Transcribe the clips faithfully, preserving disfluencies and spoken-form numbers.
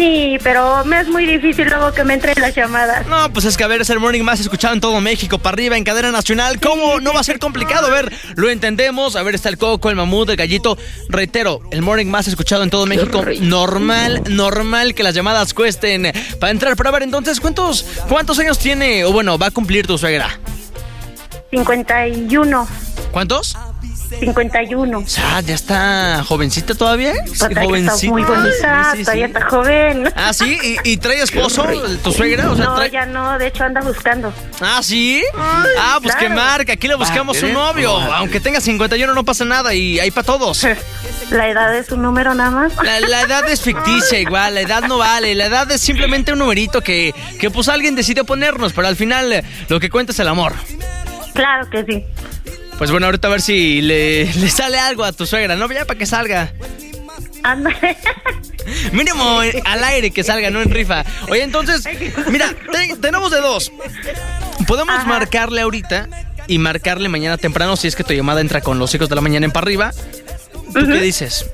Sí, pero me es muy difícil luego que me entren las llamadas. No, pues es que a ver, es el morning más escuchado en todo México, para arriba, en cadena nacional. ¿Cómo no va a ser complicado? A ver, lo entendemos. A ver, está el Coco, el Mamut, el Gallito. Reitero, el morning más escuchado en todo México. Normal, normal que las llamadas cuesten para entrar. Pero a ver, entonces, ¿cuántos, cuántos años tiene, o bueno, va a cumplir tu suegra? cincuenta y uno. ¿Cuántos? cincuenta y uno. O sea, ¿ya está jovencita todavía? Sí, jovencita. Está muy bonita, sí, sí, todavía sí. Está joven. ¿Ah, sí? ¿Y, y trae esposo tu suegra? O sea, no, trae... ya no, de hecho anda buscando. ¿Ah, sí? Ah, pues claro. Que marca, aquí le buscamos un novio. Aunque tenga cincuenta y uno no pasa nada y hay para todos. ¿La edad es un número nada más? La, la edad es ficticia igual, la edad no vale. La edad es simplemente un numerito que, que pues alguien decide ponernos, pero al final lo que cuenta es el amor. Claro que sí. Pues bueno, ahorita a ver si le, le sale algo a tu suegra, ¿no? Ya para que salga. Ándale. Mínimo al aire que salga, no en rifa. Oye, entonces, mira, te, tenemos de dos. Podemos Ajá. marcarle ahorita y marcarle mañana temprano si es que tu llamada entra con los hijos de la mañana en para arriba. ¿Tú uh-huh. qué dices?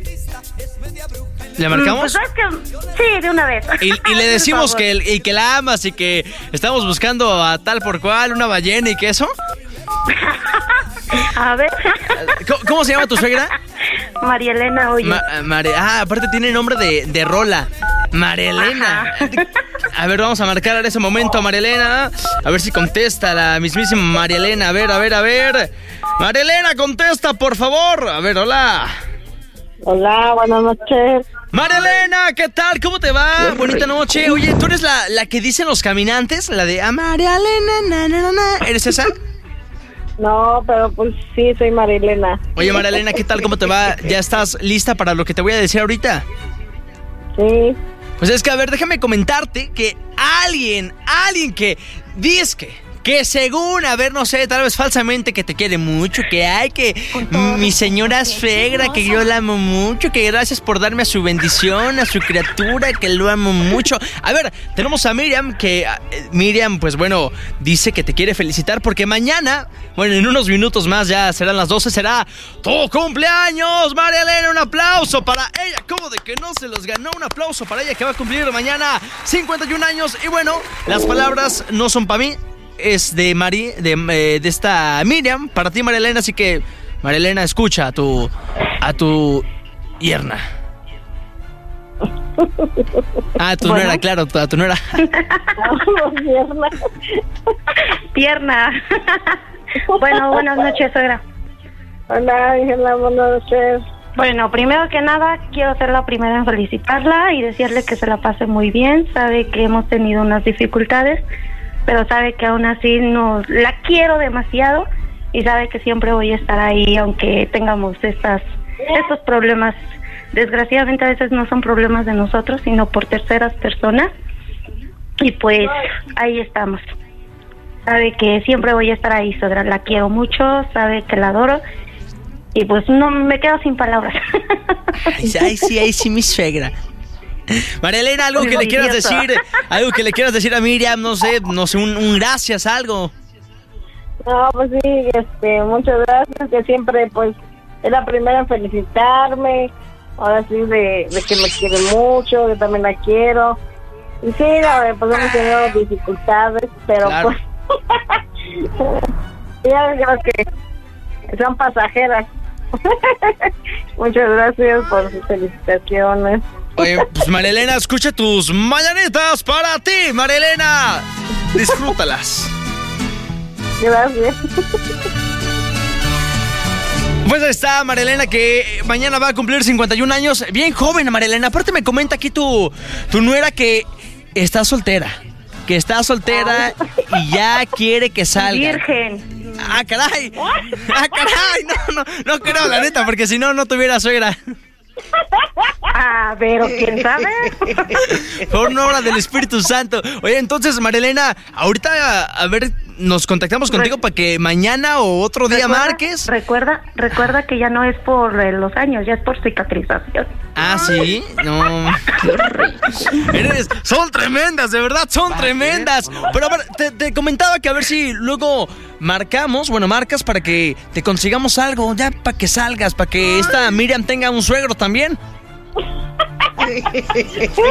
¿Le marcamos? Pues es que, sí, de una vez. Y, y le decimos que, y que la amas y que estamos buscando a tal por cual, una ballena y que eso. A ver. ¿Cómo, cómo se llama tu suegra? María Elena, oye. Ma, Mare, ah, aparte tiene nombre de, de rola. María Elena. A ver, vamos a marcar en ese momento a María Elena. A ver si contesta la mismísima María Elena. A ver, a ver, a ver. María Elena, contesta, por favor. A ver, hola. Hola, buenas noches. María Elena, ¿qué tal? ¿Cómo te va? Qué Bonita rico. Noche. Oye, ¿tú eres la, la que dicen los caminantes? La de a María Elena, na, na, na. ¿Eres esa? No, pero pues sí, soy María Elena. Oye, María Elena, ¿qué tal? ¿Cómo te va? ¿Ya estás lista para lo que te voy a decir ahorita? Sí. Pues es que, a ver, déjame comentarte que alguien, alguien que dice que... Que según, a ver, no sé, tal vez falsamente que te quiere mucho, que hay que mi señora suegra, que yo la amo mucho, que gracias por darme a su bendición, a su criatura, que lo amo mucho. A ver, tenemos a Miriam, que eh, Miriam, pues bueno, dice que te quiere felicitar porque mañana, bueno, en unos minutos más ya serán las doce, será tu cumpleaños, María Elena, un aplauso para ella. ¿Cómo de que no se los ganó? Un aplauso para ella que va a cumplir mañana cincuenta y un años. Y bueno, las palabras no son para mí. Es de Mari, de, eh, de esta Miriam, para ti, María Elena, así que María Elena, escucha a tu a tu yerna. Ah, tu bueno. nuera, claro, a tu nuera. Pierna. Pierna. Bueno, buenas noches, suegra. Hola, Ángela, buenas noches. Bueno, primero que nada, quiero ser la primera en felicitarla y decirle que se la pase muy bien. Sabe que hemos tenido unas dificultades, pero sabe que aún así nos la quiero demasiado y sabe que siempre voy a estar ahí aunque tengamos estas estos problemas. Desgraciadamente a veces no son problemas de nosotros, sino por terceras personas. Y pues ahí estamos. Sabe que siempre voy a estar ahí, suegra. La quiero mucho, sabe que la adoro. Y pues no me quedo sin palabras. Ay, ay sí, ay sí, mi suegra. María Elena, algo que le quieras decir, algo que le quieras decir a Miriam, no sé, no sé, un, un gracias, algo. No, pues sí, este, muchas gracias, que siempre, pues, es la primera en felicitarme, ahora sí, de, de que me quiere mucho, que también la quiero, y sí, la, pues hemos tenido dificultades, pero claro. Pues, ya creo que son pasajeras. Muchas gracias por sus felicitaciones. Oye, pues María Elena, escucha tus mañanitas para ti, María Elena. Disfrútalas. Gracias. Pues ahí está María Elena, que mañana va a cumplir cincuenta y un años. Bien joven, María Elena. Aparte me comenta aquí tu, tu nuera que está soltera. Que está soltera y ya quiere que salga. Virgen. Ah, caray. Ah, caray. No, no, no creo, la neta, porque si no, no tuviera suegra. Ah, pero quién sabe. Por una obra del Espíritu Santo. Oye, entonces, María Elena, ahorita, a ver, nos contactamos contigo Re- para que mañana o otro día recuerda, marques. Recuerda, recuerda que ya no es por eh, los años, ya es por cicatrización. Ah, ¿sí? No. Eres, son tremendas, de verdad, son tremendas. Pero a ver, te, te comentaba que a ver si luego marcamos, bueno, marcas para que te consigamos algo, ya para que salgas, para que esta Miriam tenga un suegro también.